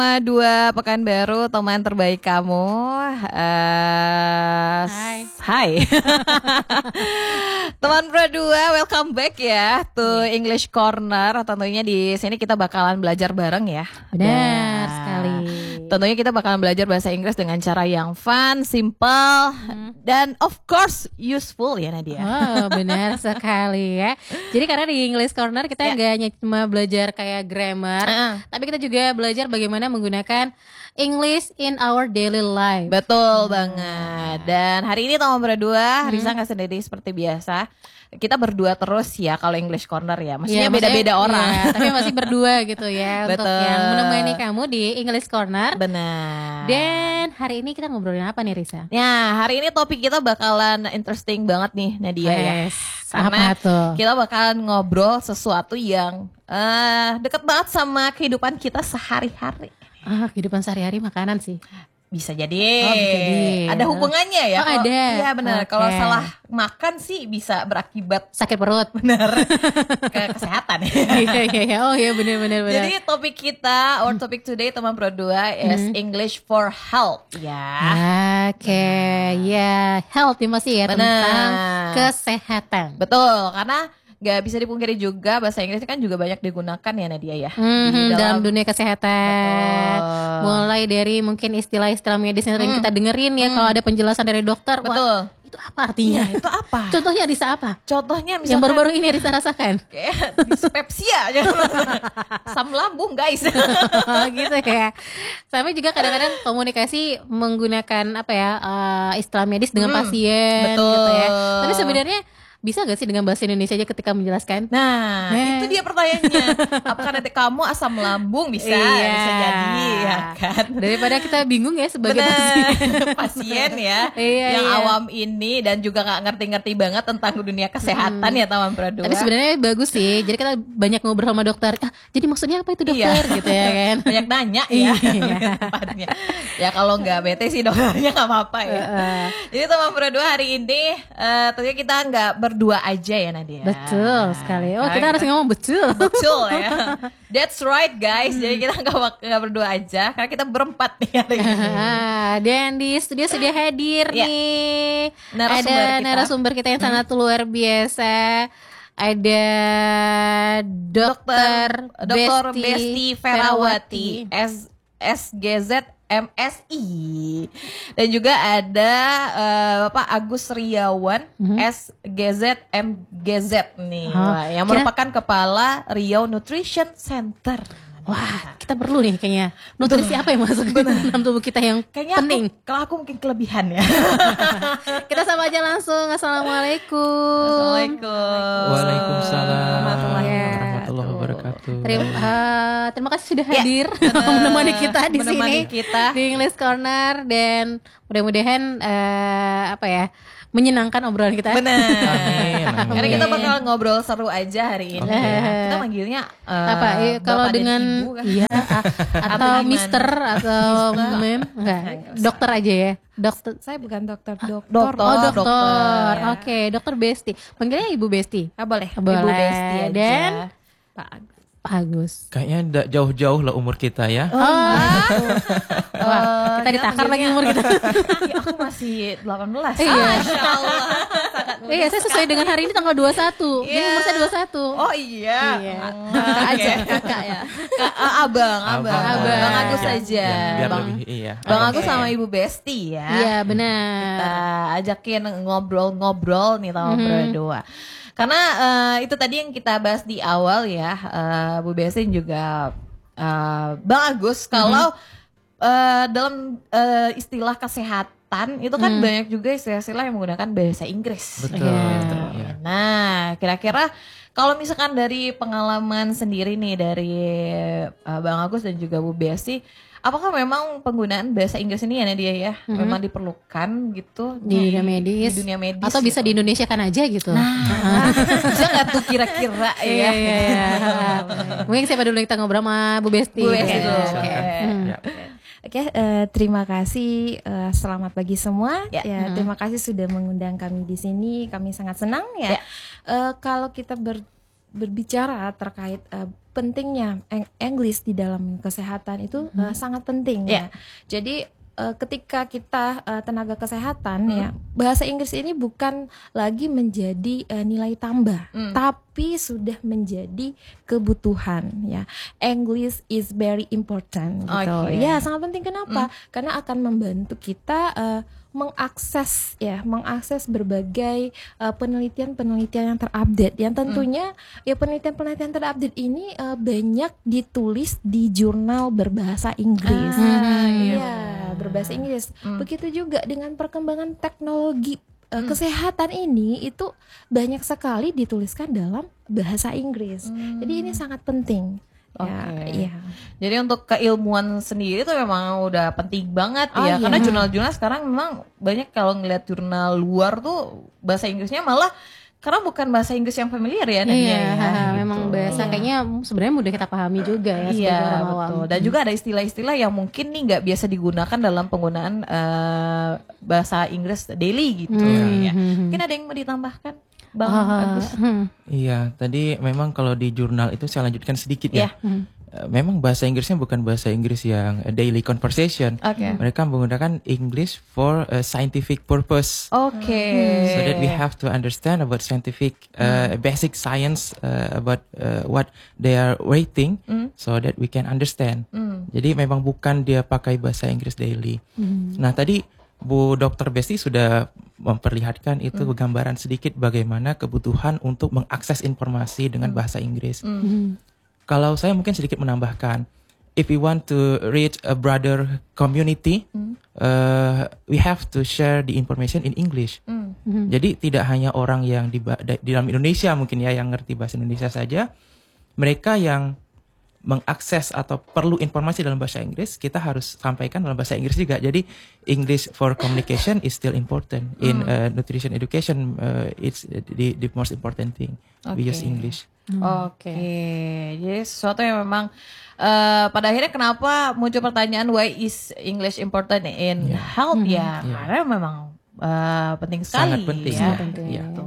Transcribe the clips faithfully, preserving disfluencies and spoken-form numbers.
Dua Pekanbaru, teman terbaik kamu. Uh, Hai. Hai. Teman Pro dua, welcome back ya to English Corner. Tentunya di sini kita bakalan belajar bareng ya. Benar Dan sekali. Tentunya kita bakalan belajar bahasa Inggris dengan cara yang fun, simple, hmm. dan of course useful ya Nadia. Oh, benar sekali ya. Jadi karena di English Corner kita nggak yeah. hanya cuma belajar kayak grammar, uh-uh. tapi kita juga belajar bagaimana menggunakan English in our daily life. Betul hmm. banget. Dan hari ini teman berdua, hmm. Risa nggak sendiri seperti biasa. Kita berdua terus ya kalau English Corner ya. Maksudnya ya, beda-beda maksudnya, orang ya, tapi masih berdua gitu ya. Betul. Untuk yang menemani kamu di English Corner. Benar. Dan hari ini kita ngobrolin apa nih Risa? Ya hari ini topik kita bakalan interesting banget nih Nadia yes. ya. Karena apa tuh? Kita bakalan ngobrol sesuatu yang uh, deket banget sama kehidupan kita sehari-hari. Ah, kehidupan sehari-hari makanan sih. Bisa jadi. Oh, bisa jadi. Ada hubungannya ya. Oh, kalo, ada. Iya benar. Okay. Kalau salah makan sih bisa berakibat sakit perut. Benar. Ke kesehatan. Iya iya iya. Oh iya benar benar benar. Jadi topik kita, our topic today teman Pro dua is hmm. English for health ya. Oke, okay. ya yeah. health ya masih ya, benar. Tentang kesehatan. Betul, karena gak bisa dipungkiri juga bahasa Inggris kan juga banyak digunakan ya Nadia ya hmm, di dalam, dalam dunia kesehatan. Betul. Mulai dari mungkin istilah-istilah medis yang hmm. kita dengerin ya hmm. kalau ada penjelasan dari dokter. Betul. Wah, itu apa artinya? Ya, itu apa? Contohnya Risa apa? Contohnya misalkan yang baru-baru ini Risa rasakan. Kayak dispepsia aja. Asam lambung guys. Gitu ya. Sampai juga kadang-kadang komunikasi menggunakan apa ya uh, istilah medis dengan hmm. pasien. Betul. Gitu ya. Tapi sebenarnya bisa gak sih dengan bahasa Indonesia aja ketika menjelaskan? Nah, nah, itu dia pertanyaannya. Apakah nanti kamu asam lambung bisa? Iya. Bisa jadi ya kan. Daripada kita bingung ya sebagai Bener. pasien. Pasien ya. Iya, yang iya. awam ini dan juga gak ngerti-ngerti banget tentang dunia kesehatan hmm. ya teman Pro dua. Tapi sebenarnya bagus sih. Jadi kita banyak ngobrol sama dokter. Ah, jadi maksudnya apa itu dokter? Iya. Gitu ya kan. Banyak nanya ya. Iya. Ya kalau gak bete sih dokternya gak apa-apa ya. Uh-uh. Jadi teman Pro dua hari ini uh, tentunya kita gak berdua aja ya Nadia. Betul sekali. Oh, kita harus ngomong betul. Betul ya. That's right guys. Jadi kita nggak nggak berdua aja karena kita berempat nih hari ini. Dan di studio sudah hadir ya. nih. Narasumber ada kita. narasumber kita yang hmm. sangat luar biasa. Ada Dokter Dokter Besti, Besti Ferawati, S SGZ M S I. Dan juga ada uh, Bapak Agus Riawan, mm-hmm. S G Z M G Z nih, oh, Wah, yang merupakan kira... kepala Riau Nutrition Center. Wah, kita perlu nih kayaknya nutrisi apa yang masuk ke dalam tubuh kita yang kayaknya penting. Aku, kalau aku mungkin kelebihan ya. Kita sama aja langsung. Assalamualaikum. Assalamualaikum. Waalaikumsalam warahmatullahi wabarakatuh. Terima, uh, terima kasih sudah hadir ya, menemani kita di menemani sini kita. di English Corner dan mudah-mudahan uh, apa ya menyenangkan obrolan kita. Benar. Amin, amin. Karena kita bakal ngobrol seru aja hari ini. Okay. Ya. Kita manggilnya uh, apa? Eh, kalau dengan ibu, kan? iya atau Mister atau Mem enggak. Dokter aja ya. Dokter. Saya bukan dokter, dokter. Dokter. Oh, dokter. dokter. Ya. Oke, okay. Dokter Besti. Panggilnya Ibu Besti. Ah, boleh. Boleh. Ibu Besti aja. Dan Pak Agus. Pak Agus. Kayaknya enggak jauh-jauh lah umur kita ya. Oh. oh. Wah, kita ditakar lagi umur kita. Ya, aku masih delapan belas. Iya. Ah, insyaallah. Iya, saya sesuai dengan hari ini tanggal dua puluh satu. Yeah. Jadi umur saya dua puluh satu. Oh iya. Iya. Kakak aja, kakak ya. Kak, uh, abang, abang. Abang. Bang Agus Ya, aja. Biar, biar Bang, lebih iya. Bang Okay. Agus sama Ibu Besti ya. Iya, benar. Kita ajakin ngobrol-ngobrol nih sama Mm-hmm. berdua. Karena uh, itu tadi yang kita bahas di awal ya, uh, Bu Besti juga uh, Bang Agus. Kalau mm-hmm. uh, dalam uh, istilah kesehatan itu kan mm. banyak juga istilah-istilah yang menggunakan bahasa Inggris. Betul. Gitu. Ya. Nah, kira-kira kalau misalkan dari pengalaman sendiri nih dari uh, Bang Agus dan juga Bu Besti, apakah memang penggunaan bahasa Inggris ini ya Nadia ya mm-hmm. memang diperlukan gitu di dunia medis, di dunia medis atau bisa gitu. di Indonesia kan aja gitu? Nah, bisa nggak tuh kira-kira ya? Iya, iya, iya. Mungkin siapa dulu kita ngobrol sama Bu Besti? Bu Besti dulu. Silakan. Okay. Hmm. Ya. Oke, uh, terima kasih. Uh, selamat pagi semua. Ya. Ya, Hmm. terima kasih sudah mengundang kami di sini. Kami sangat senang ya. Ya. Uh, kalau kita ber berbicara terkait uh, pentingnya eng- English di dalam kesehatan itu uh, sangat penting Yeah. ya. Jadi uh, ketika kita uh, tenaga kesehatan ya, bahasa Inggris ini bukan lagi menjadi uh, nilai tambah, Mm. tapi sudah menjadi kebutuhan ya. English is very important gitu. Oke. Ya, sangat penting. Kenapa? Karena akan membantu kita uh, mengakses ya, mengakses berbagai uh, penelitian-penelitian yang terupdate. Yang tentunya ya penelitian-penelitian terupdate ini uh, banyak ditulis di jurnal berbahasa Inggris. Ah, iya. Ya, berbahasa Inggris. Mm. Begitu juga dengan perkembangan teknologi uh, kesehatan ini itu banyak sekali dituliskan dalam bahasa Inggris. Jadi ini sangat penting. Ya, Oke. iya. Jadi untuk keilmuan sendiri itu memang udah penting banget Oh, ya. iya. Karena jurnal-jurnal sekarang memang banyak kalau ngeliat jurnal luar tuh bahasa Inggrisnya malah karena bukan bahasa Inggris yang familiar ya. Nadia, Iya, ya, gitu. memang bahasa Iya. kayaknya sebenarnya mudah kita pahami juga ya sebagai Iya orang awam. betul. Dan juga ada istilah-istilah yang mungkin nih nggak biasa digunakan dalam penggunaan eh, bahasa Inggris daily gitu. Hmm. Ya. Mungkin ada yang mau ditambahkan, Bang Ah, Agus? hmm. Iya, tadi memang kalau di jurnal itu saya lanjutkan sedikit Iya. ya. Eh, Memang bahasa Inggrisnya bukan bahasa Inggris yang eh, daily conversation. Oke. Mereka menggunakan English for a scientific purpose. Oke. So that we have to understand about scientific uh, basic science uh, about uh, what they are writing, so that we can understand. Jadi memang bukan dia pakai bahasa Inggris daily. Nah tadi Bu Dokter Besti sudah memperlihatkan itu gambaran sedikit bagaimana kebutuhan untuk mengakses informasi dengan bahasa Inggris. Kalau saya mungkin sedikit menambahkan, if we want to reach a broader community, uh, we have to share the information in English. Jadi tidak hanya orang yang di, ba- di dalam Indonesia mungkin ya yang ngerti bahasa Indonesia saja, mereka yang mengakses atau perlu informasi dalam bahasa Inggris, kita harus sampaikan dalam bahasa Inggris juga. Jadi English for communication is still important in uh, nutrition education. Uh, it's the the most important thing. We use Oke. English. Oke, jadi sesuatu yang memang eh, pada akhirnya kenapa muncul pertanyaan why is English important in Yeah. health ya? Yeah. Karena memang eh, penting sekali. Sangat penting, ya. sangat penting. Iya. Gitu.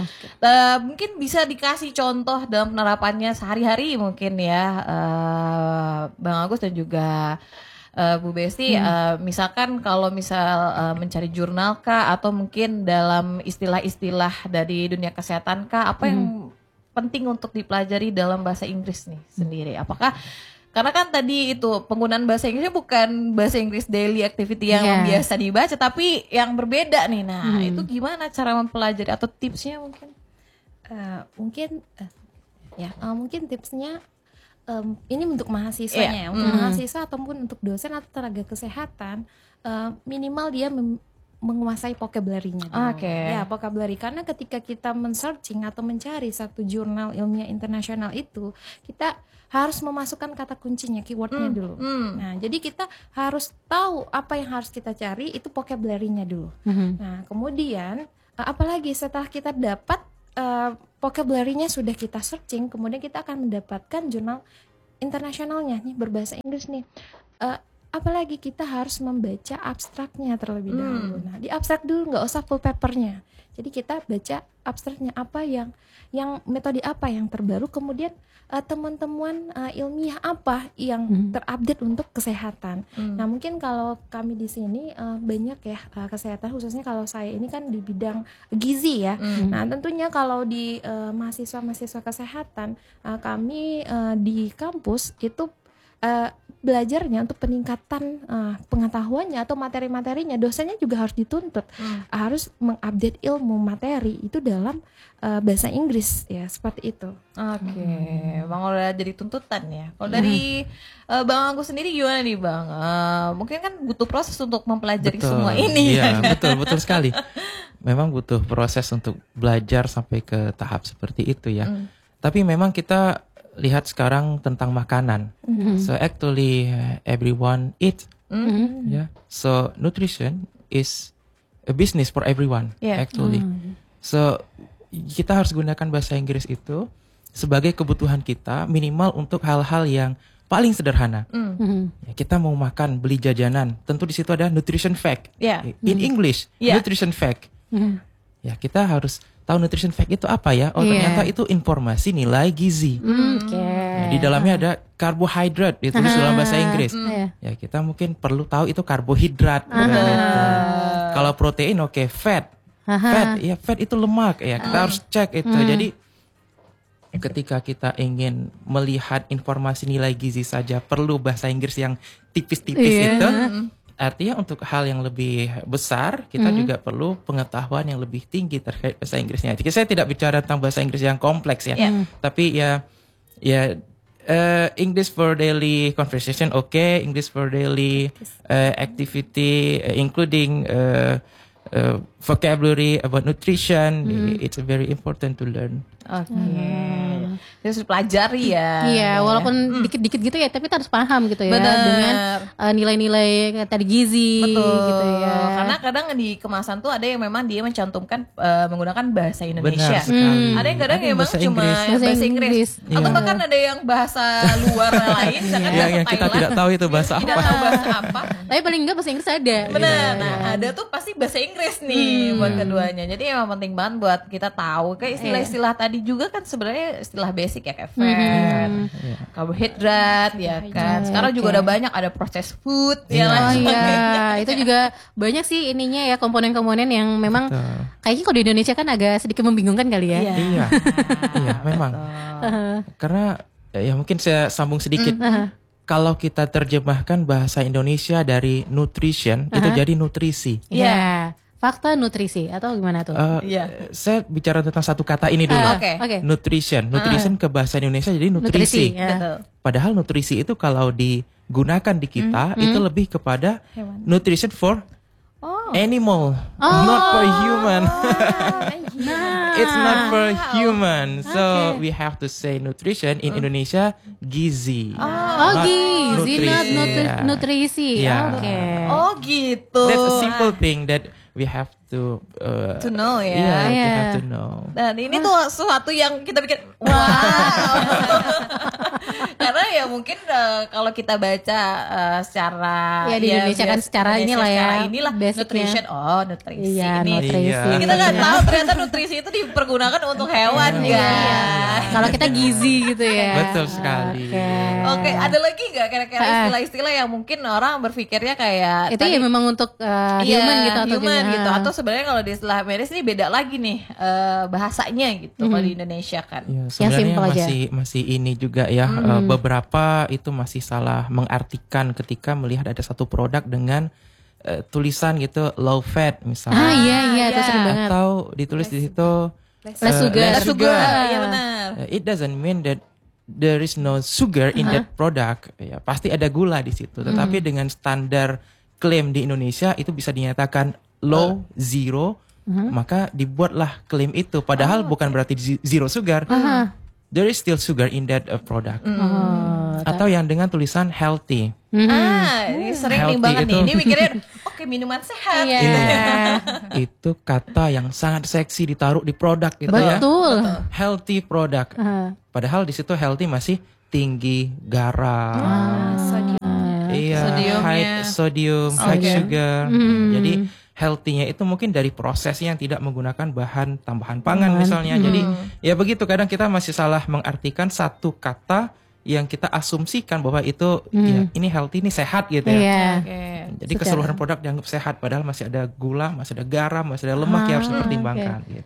Eh, mungkin bisa dikasih contoh dalam penerapannya sehari-hari mungkin ya, eh, Bang Agus dan juga eh, Bu Besti. Eh, misalkan kalau misal eh, mencari jurnal kah atau mungkin dalam istilah-istilah dari dunia kesehatan kah, apa yang penting untuk dipelajari dalam bahasa Inggris nih sendiri? Apakah karena kan tadi itu penggunaan bahasa Inggrisnya bukan bahasa Inggris daily activity yang Iya. biasa dibaca, tapi yang berbeda nih. Nah, itu gimana cara mempelajari atau tipsnya mungkin? Uh, mungkin uh, ya uh, mungkin tipsnya um, ini untuk mahasiswanya Iya. ya, untuk Mm. mahasiswa ataupun untuk dosen atau tenaga kesehatan, uh, minimal dia mem- menguasai vocabulary-nya dulu. Oke. Ya, vocabulary, karena ketika kita men-searching atau mencari satu jurnal ilmiah internasional itu, kita harus memasukkan kata kuncinya, keywordnya Hmm, dulu. hmm. Nah, jadi kita harus tahu apa yang harus kita cari, itu vocabulary-nya dulu. Nah, kemudian uh, apalagi setelah kita dapat uh, vocabulary-nya sudah kita searching, kemudian kita akan mendapatkan jurnal internasionalnya nih berbahasa Inggris nih. Uh, apalagi kita harus membaca abstraknya terlebih dahulu. Nah, di abstrak dulu, nggak usah full papernya. Jadi kita baca abstraknya apa yang yang metode apa yang terbaru, kemudian uh, temuan-temuan uh, ilmiah apa yang terupdate untuk kesehatan. Nah, mungkin kalau kami di sini uh, banyak ya uh, kesehatan, khususnya kalau saya ini kan di bidang gizi ya. Nah, tentunya kalau di uh, mahasiswa-mahasiswa kesehatan, uh, kami uh, di kampus itu uh, belajarnya untuk peningkatan uh, pengetahuannya atau materi-materinya, dosennya juga harus dituntut Hmm. harus mengupdate ilmu materi itu dalam uh, bahasa Inggris ya, seperti itu. Oke, Bang udah jadi tuntutan ya. Kalau dari eh, Bang Agus sendiri gimana nih Bang? Eh, mungkin kan butuh proses untuk mempelajari semua ini. Iya, ya kan? betul, betul sekali. Memang butuh proses untuk belajar sampai ke tahap seperti itu ya. Tapi memang kita lihat sekarang tentang makanan. So actually uh, everyone eat. Yeah. So nutrition is a business for everyone Yeah. actually. So kita harus gunakan bahasa Inggris itu sebagai kebutuhan kita minimal untuk hal-hal yang paling sederhana. Ya, kita mau makan, beli jajanan, tentu di situ ada nutrition fact. Yeah. In English, Yeah. nutrition fact. Ya, kita harus tahu nutrition fact itu apa ya? Oh Iya. ternyata itu informasi nilai gizi. Hmm, Oke. Nah, di dalamnya ada karbohidrat ditulis dalam bahasa Inggris. Iya. Ya kita mungkin perlu tahu itu karbohidrat. Bukan itu. Kalau protein oke, fat. Fat, ya fat itu lemak. Ya kita harus cek itu. Jadi ketika kita ingin melihat informasi nilai gizi saja perlu bahasa Inggris yang tipis-tipis Iya. itu. Artinya untuk hal yang lebih besar kita Mm-hmm. juga perlu pengetahuan yang lebih tinggi terkait bahasa Inggrisnya. Jadi saya tidak bicara tentang bahasa Inggris yang kompleks ya, Yeah. tapi ya ya uh, English for daily conversation oke, English for daily uh, activity uh, including uh, uh, vocabulary about nutrition. It's very important to learn. Oke. Terus pelajari ya. Iya, walaupun dikit-dikit gitu ya, tapi kita harus paham gitu ya Bener. dengan uh, nilai-nilai kayak tadi gizi Betul. gitu ya. Karena kadang di kemasan tuh ada yang memang dia mencantumkan uh, menggunakan bahasa Indonesia. Benar sekali. Ada yang kadang Ada yang emang bahasa cuma Inggris. bahasa, Bahasa Inggris. Inggris. Atau Iya. bahkan ada yang bahasa luar lain, misalkan Yang, bahasa yang kita Thailand. tidak tahu itu bahasa Tidak apa. tahu bahasa apa. Tapi paling enggak bahasa Inggris ada. Benar. gitu. Nah, ada tuh pasti bahasa Inggris nih buat keduanya. Jadi emang penting banget buat kita tahu. Kayak istilah-istilah tadi juga kan sebenarnya istilah basic ya, kayak fat, karbohidrat ya kan. Sekarang juga oke. udah banyak ada processed food Iya. ya lain Oh sebagainya. iya, itu juga banyak sih ininya ya komponen-komponen yang memang Betul. kayaknya kalau di Indonesia kan agak sedikit membingungkan kali ya. Iya. Iya, iya memang. Karena ya mungkin saya sambung sedikit. Kalau kita terjemahkan bahasa Indonesia dari nutrition itu jadi nutrisi. Iya. Fakta nutrisi atau gimana tuh? Eh, Iya. Saya bicara tentang satu kata ini dulu. Ah, Oke. Oke. Nutrition, nutrition ke bahasa Indonesia jadi nutrisi. Nutrisi, ya. Betul. Padahal nutrisi itu kalau digunakan di kita itu lebih kepada Hewan. nutrition for Oh. animal, not for human. It's not for human. So we have to say nutrition in Indonesia gizi. Oh, Not gizi, not nutrisi. nutri- Ya. nutrisi. Iya. Oke. Oh gitu. That's a simple thing that we have to uh, To know ya. Yeah, we Iya. have to know. Dan ini tuh sesuatu yang kita pikir wow. Karena ya mungkin uh, kalau kita baca uh, secara Ya, di Indonesia kan bias- secara Indonesia inilah ya, secara inilah basicnya. nutrition. Oh, nutrisi Iya, ini. nutrisi. Iya. Kita nggak tahu ternyata nutrisi itu dipergunakan untuk hewan guys. Kalau kita gizi gitu ya. Betul sekali. Oke. Oke, ada lagi nggak kira-kira istilah-istilah yang mungkin orang berpikirnya kayak Itu ya memang untuk uh, Iya, human gitu atau human juga- gitu. Atau sebenarnya kalau di istilah medis ini beda lagi nih eh, bahasanya gitu kalau di Indonesia kan. Ya, Yang sebenarnya simple aja. masih masih ini juga ya eh, beberapa itu masih salah mengartikan ketika melihat ada satu produk dengan eh, tulisan gitu low fat Ah misalnya iya iya itu Iya. sering banget. atau ditulis di situ Less eh, sugar. less Less sugar, iya benar. Eh, it doesn't mean that there is no sugar in that product. Ya, pasti ada gula di situ. Tetapi dengan standar klaim di Indonesia itu bisa dinyatakan low zero, maka dibuatlah klaim itu. Padahal bukan berarti zi- zero sugar. There is still sugar in that uh, product. Oh, Atau yang dengan tulisan healthy. Ah, ini sering nih Healthy banget nih. itu- Ini mikirnya oke minuman sehat. Iya. Itu kata yang sangat seksi ditaruh di produk gitu ya. Betul. Healthy product. Ah. Padahal di situ healthy masih tinggi garam. Iya, Sodiumnya. high sodium, high Oke. sugar. Jadi healthy-nya itu mungkin dari prosesnya yang tidak menggunakan bahan tambahan pangan misalnya. Jadi ya begitu kadang kita masih salah mengartikan satu kata yang kita asumsikan bahwa itu ya, ini healthy, ini sehat gitu ya. Iya. Oke. Jadi keseluruhan produk dianggap sehat padahal masih ada gula, masih ada garam, masih ada lemak yang harus dipertimbangkan gitu.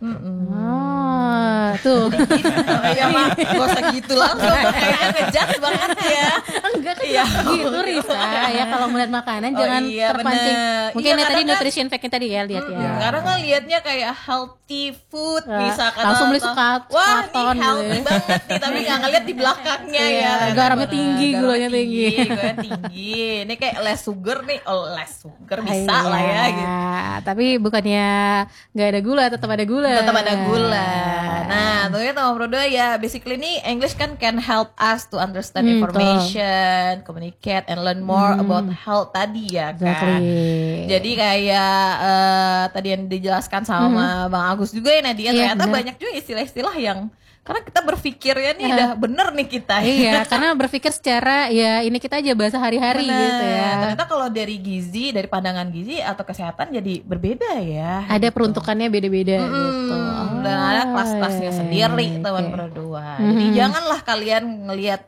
Oh, tuh. Iya mah, gak usah gitu langsung. Kayaknya ngejudge banget ya. Enggak kan Iya. gitu Risa. Ya kalau melihat makanan Oh, jangan iya, terpancing. bener. Mungkin Iya, ya tadi kadang kan- nutrition fact-nya tadi ya lihat ya. Karena kan liatnya kayak healthy food Nah, misalkan langsung beli atau- suka- wah karton ini healthy gitu ya. banget nih tapi nggak ngeliat di belakangnya Iya, ya garamnya tinggi, Garamnya gulanya tinggi. gulanya tinggi ini kayak less sugar nih oh less sugar bisa Iya. lah ya gitu Tapi bukannya nggak ada gula, tetap ada gula. tetap ada gula. Nah, tentunya teman Prodo ya, basically ini English kan can help us to understand Hmm, information, communicate and learn more about health tadi ya kan. Exactly. Jadi kayak eh, tadi yang dijelaskan sama Bang Agus juga ya Nadia, Iya, ternyata benar. banyak juga istilah-istilah yang Karena kita berpikirnya nih udah bener nih kita. Iya, karena berpikir secara ya ini kita aja bahasa hari-hari Bener. gitu ya. Ternyata kalau dari gizi, dari pandangan gizi atau kesehatan jadi berbeda ya. Ada gitu. peruntukannya beda-beda Mm-mm. gitu. Dan ada kelas-kelasnya Oh, sendiri oke. teman berdua. Jadi janganlah kalian ngelihat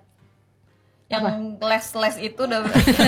yang les-les itu udah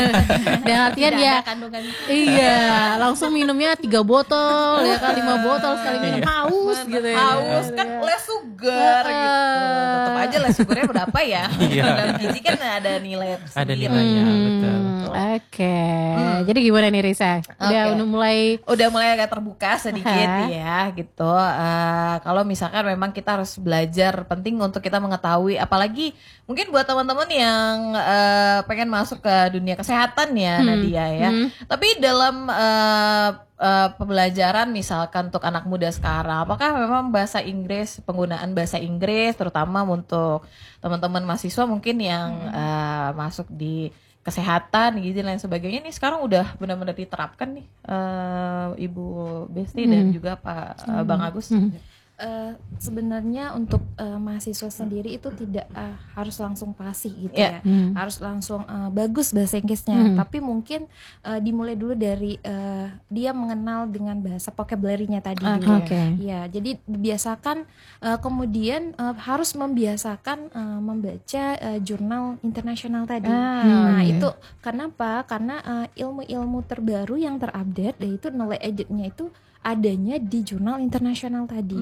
Dan artian tidak ya ada kandungan. iya, langsung minumnya tiga botol ya kan, lima botol sekali minum haus gitu ya. Haus kan les sugar gitu. Tetap aja les sugarnya berapa ya? Iya. Dalam gizi kan ada nilai Ada sendiri. nilainya, betul. Hmm, Oke, jadi gimana nih Risa? Udah Oke. udah mulai Udah mulai agak terbuka sedikit Aha. ya gitu. Eh, kalau misalkan memang kita harus belajar, penting untuk kita mengetahui, apalagi mungkin buat teman-teman yang eh, pengen masuk ke dunia kesehatan ya Nadia ya. Tapi dalam eh, eh, pembelajaran misalkan untuk anak muda sekarang, apakah memang bahasa Inggris, penggunaan bahasa Inggris terutama untuk teman-teman mahasiswa mungkin yang eh, masuk di kesehatan gizi dan lain sebagainya ini sekarang udah benar-benar diterapkan nih eh, Ibu Besti dan juga Pak eh, Bang Agus. Eh, sebenarnya untuk eh, mahasiswa sendiri itu tidak eh, harus langsung fasih gitu Ya. ya, harus langsung eh, bagus bahasa Inggrisnya, tapi mungkin eh, dimulai dulu dari eh, dia mengenal dengan bahasa vocabulary-nya tadi dulu. Oke. Ya, jadi dibiasakan eh, kemudian eh, harus membiasakan eh, membaca eh, jurnal internasional tadi. Ah, Nah oke. itu kenapa? Karena eh, ilmu-ilmu terbaru yang terupdate, yaitu knowledge aided-nya itu adanya di jurnal internasional tadi.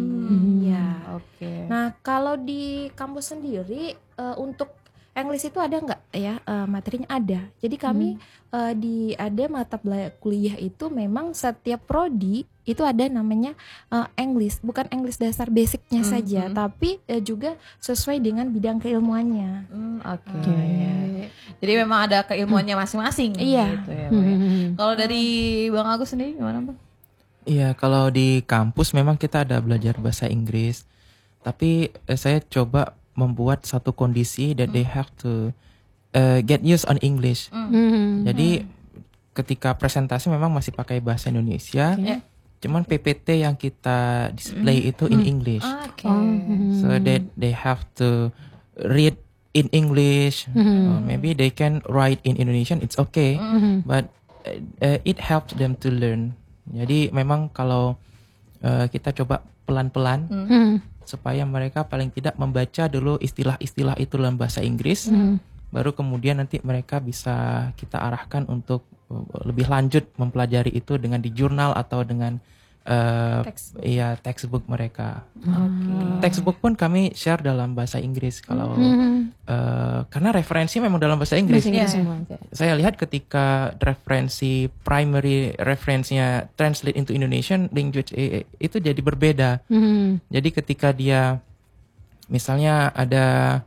Ya. Oke. Nah kalau di kampus sendiri eh, untuk English itu ada nggak ya eh, materinya ada. Jadi kami eh, di ada mata bela- kuliah itu memang setiap prodi itu ada namanya eh, English, bukan English dasar basicnya saja, tapi eh, juga sesuai dengan bidang keilmuannya. Hmm, oke. Ya. Jadi memang ada keilmuannya masing-masing Iya. gitu ya, Bu, ya. Kalau dari Bang Agus sendiri gimana, Bang? Iya, kalau di kampus memang kita ada belajar bahasa Inggris. Tapi eh, saya coba membuat satu kondisi that they have to uh, get used on English. Mhm. Jadi ketika presentasi memang masih pakai bahasa Indonesia. Cuman P P T yang kita display itu in English. Oke. So that they have to read in English. Or maybe they can write in Indonesian, it's okay. But uh, uh, it helps them to learn. Jadi memang kalau uh, kita coba pelan-pelan supaya mereka paling tidak membaca dulu istilah-istilah itu dalam bahasa Inggris, baru kemudian nanti mereka bisa kita arahkan untuk uh, lebih lanjut mempelajari itu dengan di jurnal atau dengan uh, Textbook. iya textbook mereka. Textbook pun kami share dalam bahasa Inggris kalau uh, karena referensi memang dalam bahasa Inggris. Bahasa Inggris semua. Oke. Saya lihat ketika referensi primary referensinya translate into Indonesian language eh, eh, itu jadi berbeda. Mhm. Jadi ketika dia misalnya ada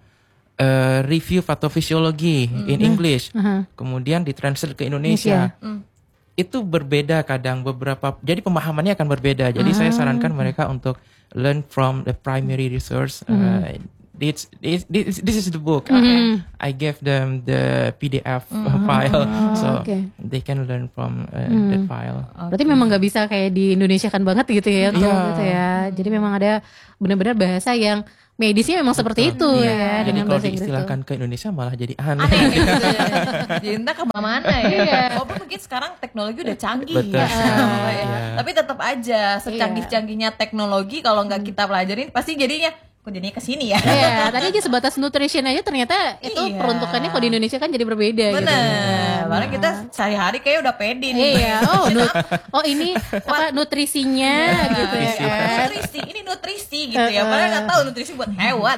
eh, review patofisiologi in English, kemudian ditranslate ke Indonesia. Itu berbeda kadang beberapa, jadi pemahamannya akan berbeda. Jadi saya sarankan mereka untuk learn from the primary resource. Uh, this, this, this, this is the book. I gave them the P D F file, so oke. they can learn from uh, that file. Berarti memang nggak bisa kayak di Indonesia kan banget gitu ya, tuh, Iya. gitu ya. Jadi memang ada benar-benar bahasa yang medisnya memang seperti itu ya, Jadi dengan kalau bahasa Inggris tuh. diistilahkan ke Indonesia malah jadi aneh. Aneh gitu. Jadi entah kemana-mana ya. Walaupun mungkin sekarang teknologi udah canggih. Betul ya. sekali, Ya. iya. Tapi tetap aja secanggih-canggihnya teknologi kalau nggak kita pelajarin pasti jadinya kok jadinya ke sini ya. Iya, tadi aja sebatas nutrition aja ternyata itu Iya. peruntukannya kalau di Indonesia kan jadi berbeda gitu. Bener. Malah kita sehari-hari kayak udah pede nih. Iya, oh, nut- oh ini apa nutrisinya gitu ya Nutrisi. kan. Nutrisi, ini nutrisi gitu ya. Padahal nggak tahu nutrisi buat hewan.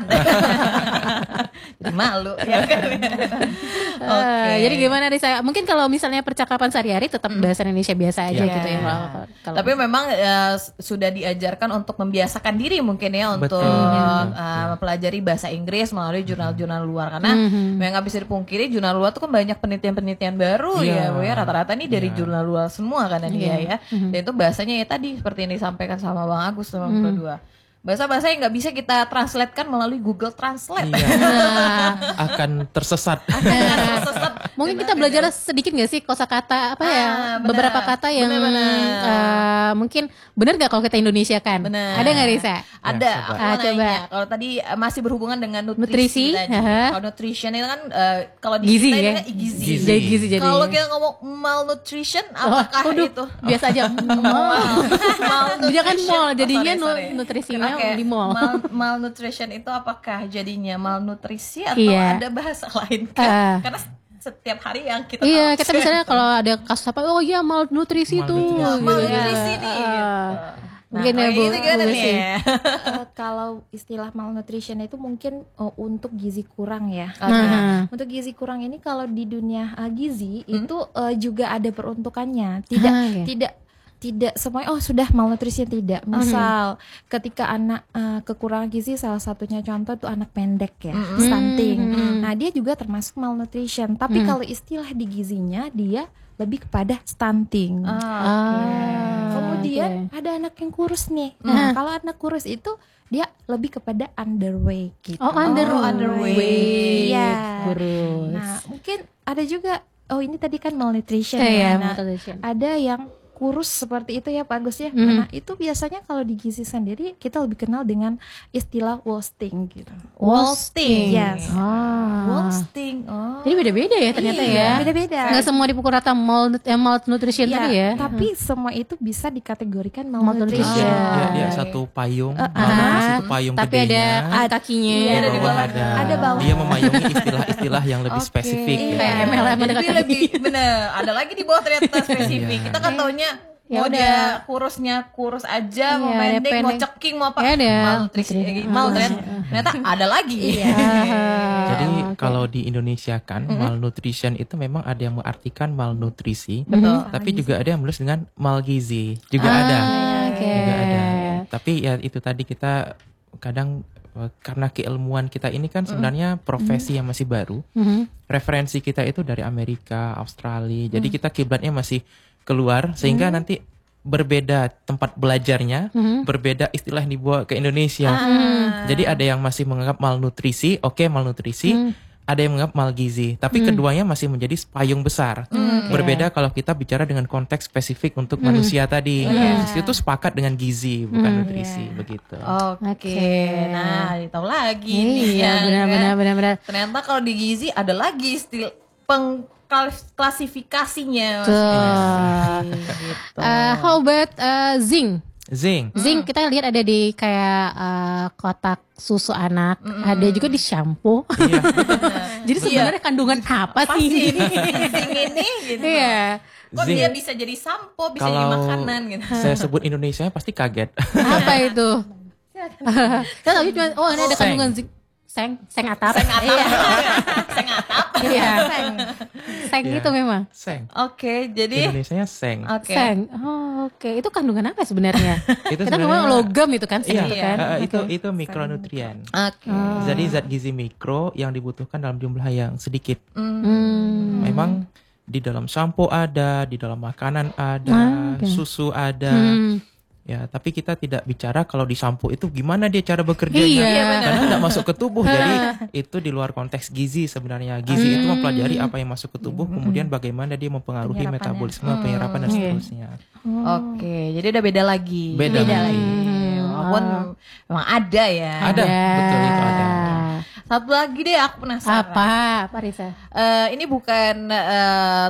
Jadi malu ya kan. Oke. Eh, jadi gimana nih saya? Mungkin kalau misalnya percakapan sehari-hari tetap bahasa Indonesia biasa aja Iya. gitu ya. Iya. Kalau, kalau- Tapi memang eh, sudah diajarkan untuk membiasakan diri mungkin ya untuk Betul. eh, mempelajari bahasa Inggris melalui jurnal-jurnal luar karena Mhm. memang nggak bisa dipungkiri jurnal luar tuh kan banyak penelitian-penelitian baru Iya. ya, Bu, ya. Rata-rata nih dari Iya. jurnal luar semua kan dia Iya. ya. Dan itu bahasanya ya tadi seperti yang disampaikan sama Bang Agus sama Mhm. berdua. Bahasa-bahasa yang nggak bisa kita translatekan melalui Google Translate. Iya. Akan tersesat. Akan tersesat Mungkin kita belajar sedikit gak sih kosakata apa ya? Ah, benar. Beberapa kata yang Benar-benar. uh, mungkin benar gak kalau kita Indonesia kan? Benar. Ada gak Risa? Ada, Ya, aku coba. mau Ah, coba. nanya. Kalau tadi eh, masih berhubungan dengan nutrisi, Nutrisi, tadi. aha. Kalau nutrition itu kan eh, kalau di Gizi kita ya? ini kan gizi. Gizi. Jadi gizi jadi. Kalau kita ngomong malnutrition, apakah waduh, itu? biasa aja mall. Dia kan mall, jadinya Oh, sorry, sorry. nu- nutrisinya Oke, di mall. mal- malnutrition itu apakah jadinya malnutrisi atau Iya. ada bahasa lain kan? Ah. Karena setiap hari yang kita Iya, tahu kita misalnya kalau ada kasus apa, oh iya malnutrisi tuh. Malnutrisi. gitu. malnutrisi Ya. nih. Ah. gitu. Nah, Mungkin ya, kalau Bu, ini gimana Bu nih? Lucy. Eh, kalau istilah malnutrition itu mungkin oh, untuk gizi kurang ya. Nah. Untuk gizi kurang ini kalau di dunia uh, gizi itu uh, juga ada peruntukannya. Tidak Ah, oke. tidak tidak semuanya oh sudah malnutrisi tidak. Misal ketika anak uh, kekurangan gizi salah satunya contoh tuh anak pendek ya, stunting. Nah, dia juga termasuk malnutrition. Tapi kalau istilah di gizinya dia lebih kepada stunting. Ah, Kemudian oke. ada anak yang kurus nih. Nah, kalau anak kurus itu dia lebih kepada underweight gitu. Oh, underweight. Oh, underweight. Iya. Kurus. Nah, mungkin ada juga oh ini tadi kan malnutrition Eh, ya. ya, Nah, malnutrition. ada yang kurus seperti itu ya Pak Agus ya. Mhm. Nah, itu biasanya kalau di gizi sendiri kita lebih kenal dengan istilah wasting gitu. Wasting. Yes. Ah. Wasting. Oh. Jadi beda-beda ya ternyata Iya, ya. Beda-beda. Nggak semua dipukul rata mal, eh, malnutrition Iya, tadi ya. tapi semua itu bisa dikategorikan Malnutrition. malnutrition. Dia, dia Ah. satu payung, Uh, malnutrisi ah, itu payung tapi ada gedenya. kan kakinya. Iya, Di ada di bawah bawah. ada. Ada bawah. Dia memayungi istilah-istilah yang lebih Oke. spesifik. Iya. ya. Kayak M L M ada Jadi kaki. lebih bener. Ada lagi di bawah ternyata spesifik. Kita kan taunya Ya mau udah. dia kurusnya kurus aja, mau Iya, ada pendek, mau pendek. ceking, mau apa? Ya ada. Malnutrisi, Nutrisi. eh, mal ternyata, ternyata ada lagi. Ah, Jadi oke. kalau di Indonesia kan malnutrition itu memang ada yang mengartikan malnutrisi, Betul. tapi juga ada yang menulis dengan malgizi, juga Ah, ada, oke. juga ada. Tapi ya itu tadi kita kadang eh, karena keilmuan kita ini kan sebenarnya profesi yang masih baru, Mhm. referensi kita itu dari Amerika, Australia, jadi kita kiblatnya masih keluar sehingga nanti berbeda tempat belajarnya, berbeda istilah yang dibawa ke Indonesia. Jadi ada yang masih menganggap malnutrisi, oke malnutrisi, ada yang menganggap malgizi, tapi keduanya masih menjadi payung besar. Berbeda kalau kita bicara dengan konteks spesifik untuk manusia tadi. Itu sepakat dengan gizi, bukan nutrisi, begitu. Oke, Oke. nah tahu lagi nih Iya, ya, benar kan? benar benar benar. Ternyata kalau di gizi ada lagi istilah pengklasifikasinya. Tuh. Gitu. Uh, how about uh, zinc? Zinc. Zinc kita lihat ada di kayak uh, kotak susu anak, ada juga di shampoo. Iya. Jadi sebenarnya kandungan apa Apa sih sih? ini ginseng ini gitu. Iya. Kok Zinc. dia bisa jadi sampo, bisa jadi Kalau makanan gitu. saya sebut Indonesia pasti kaget. Apa itu? Kita tahu cuma oh ini ada Seng. kandungan zinc. Seng, seng atap. Seng atap. Iya. Seng atap. Iya. Seng Iya. itu memang. Seng. Oke, jadi Indonesia-nya seng. oke. Seng. Oh, oke. Itu kandungan apa sebenarnya? Itu Kita ngomong logam itu kan seng Iya, itu kan. eh, itu itu mikronutrien. Oke. Jadi zat gizi mikro yang dibutuhkan dalam jumlah yang sedikit. Hmm. Memang di dalam sampo ada, di dalam makanan ada, Ah, oke. susu ada. Hmm. Ya, tapi kita tidak bicara kalau di sampo itu gimana dia cara bekerjanya. Iya. Iya, benar. Karena tidak masuk ke tubuh. Jadi itu di luar konteks gizi sebenarnya. Gizi itu mempelajari apa yang masuk ke tubuh, kemudian bagaimana dia mempengaruhi Penyerapannya. metabolisme, penyerapan dan Iya. seterusnya. Oke, jadi udah beda lagi. Beda lagi. Hmm. Walaupun memang ada ya. Ada, betul itu ada. Satu lagi deh aku penasaran. Apa? Apa Risa? Eh, ini bukan eh,